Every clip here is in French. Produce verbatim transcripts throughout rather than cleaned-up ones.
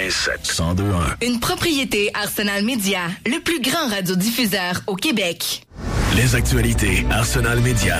quatre-vingt-sept cent deux un. Une propriété Arsenal Media, le plus grand radiodiffuseur au Québec. Les actualités Arsenal Media.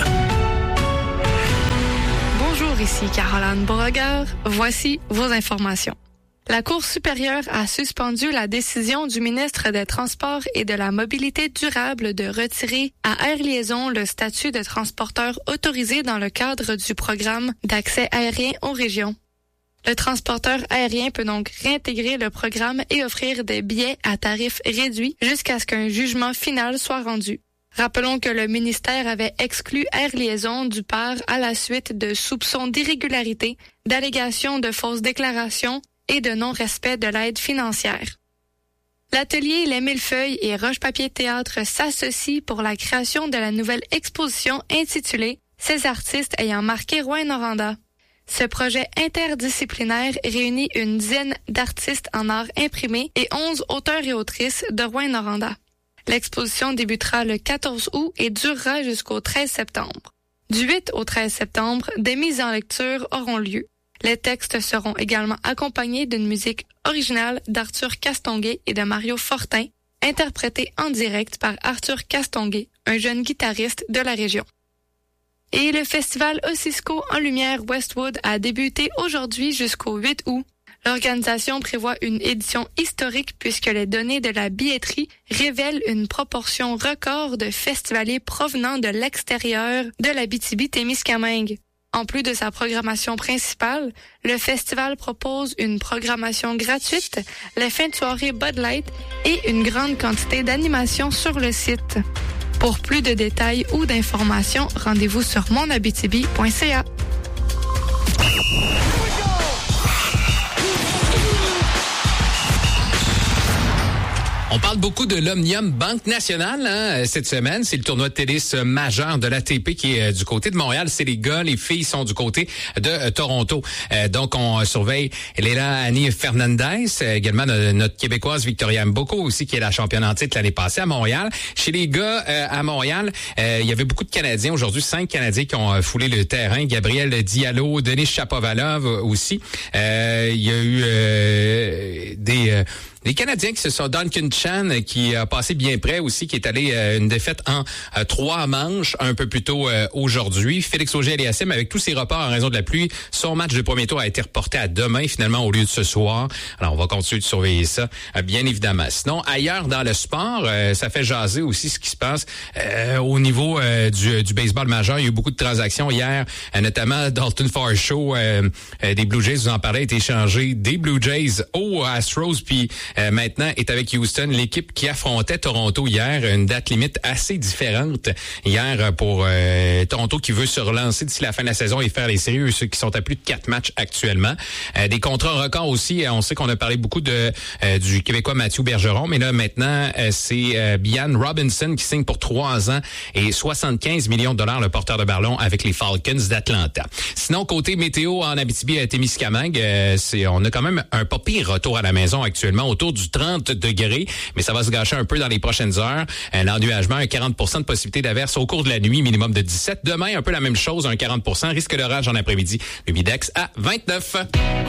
Bonjour, ici Caroline Beauregard. Voici vos informations. La Cour supérieure a suspendu la décision du ministre des Transports et de la Mobilité durable de retirer à Air Liaison le statut de transporteur autorisé dans le cadre du programme d'accès aérien aux régions. Le transporteur aérien peut donc réintégrer le programme et offrir des billets à tarif réduit jusqu'à ce qu'un jugement final soit rendu. Rappelons que le ministère avait exclu Air Liaison du P A R à la suite de soupçons d'irrégularité, d'allégations de fausses déclarations et de non-respect de l'aide financière. L'atelier Les Millefeuilles et Roche-Papier Théâtre s'associent pour la création de la nouvelle exposition intitulée « Ces artistes ayant marqué Rouyn-Noranda ». Ce projet interdisciplinaire réunit une dizaine d'artistes en art imprimé et onze auteurs et autrices de Rouyn-Noranda. L'exposition débutera le quatorze août et durera jusqu'au treize septembre. Du huit au treize septembre, des mises en lecture auront lieu. Les textes seront également accompagnés d'une musique originale d'Arthur Castonguay et de Mario Fortin, interprétée en direct par Arthur Castonguay, un jeune guitariste de la région. Et le festival Ossisco en lumière Westwood a débuté aujourd'hui jusqu'au huit août. L'organisation prévoit une édition historique puisque les données de la billetterie révèlent une proportion record de festivaliers provenant de l'extérieur de l'Abitibi-Témiscamingue. En plus de sa programmation principale, le festival propose une programmation gratuite, les fins de soirée Bud Light et une grande quantité d'animations sur le site. Pour plus de détails ou d'informations, rendez-vous sur mon abitibi point c a. On parle beaucoup de l'Omnium Banque Nationale hein, cette semaine. C'est le tournoi de tennis majeur de l'A T P qui est du côté de Montréal. C'est les gars, les filles sont du côté de euh, Toronto. Euh, donc, on surveille Leila Annie Fernandez, euh, également de, notre Québécoise Victoria Mboko aussi, qui est la championne en titre l'année passée à Montréal. Chez les gars euh, à Montréal, euh, il y avait beaucoup de Canadiens. Aujourd'hui, cinq Canadiens qui ont euh, foulé le terrain. Gabriel Diallo, Denis Chapovalov aussi. Euh, il y a eu euh, des... Euh, Les Canadiens qui se sont... Duncan Chan, qui a passé bien près aussi, qui est allé euh, une défaite en euh, trois manches un peu plus tôt euh, aujourd'hui. Félix Auger-Aliassime, avec tous ses reports en raison de la pluie, son match de premier tour a été reporté à demain, finalement, au lieu de ce soir. Alors, on va continuer de surveiller ça, euh, bien évidemment. Sinon, ailleurs dans le sport, euh, ça fait jaser aussi ce qui se passe euh, au niveau euh, du, du baseball majeur. Il y a eu beaucoup de transactions hier, euh, notamment Dalton Varsho euh, euh, des Blue Jays, vous en parlez, a été échangé des Blue Jays aux Astros, puis Euh, maintenant est avec Houston, l'équipe qui affrontait Toronto hier, une date limite assez différente hier pour euh, Toronto qui veut se relancer d'ici la fin de la saison et faire les séries, ceux qui sont à plus de quatre matchs actuellement. Euh, des contrats records aussi, on sait qu'on a parlé beaucoup de euh, du Québécois Mathieu Bergeron, mais là maintenant euh, c'est euh, Bian Robinson qui signe pour trois ans et soixante-quinze millions de dollars le porteur de ballon avec les Falcons d'Atlanta. Sinon, côté météo en Abitibi-Témiscamingue, euh, c'est on a quand même un pas pire retour à la maison actuellement, autour du trente degrés, mais ça va se gâcher un peu dans les prochaines heures. Un ennuagement, un quarante pour cent de possibilité d'averse au cours de la nuit, minimum de dix-sept. Demain, un peu la même chose, un quarante pour cent. Risque d'orage en après-midi. Le Midex à vingt-neuf.